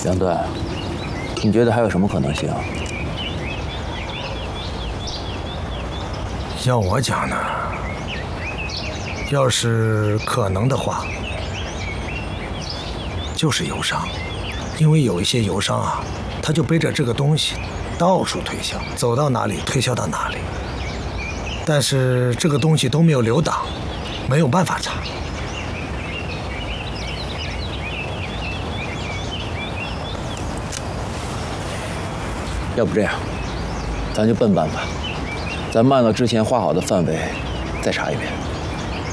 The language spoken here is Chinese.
杨段，你觉得还有什么可能性？ 要我讲呢，要是可能的话，就是游商，因为有一些游商啊，他就背着这个东西到处推销，走到哪里推销到哪里。但是这个东西都没有留档，没有办法查。 要不这样，咱就笨办法，咱按照之前画好的范围再查一遍。